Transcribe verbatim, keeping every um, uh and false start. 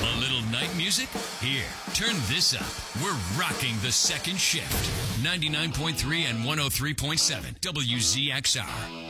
A little night music? Here, turn this up. We're rocking the second shift. ninety-nine point three and one oh three point seven W Z X R.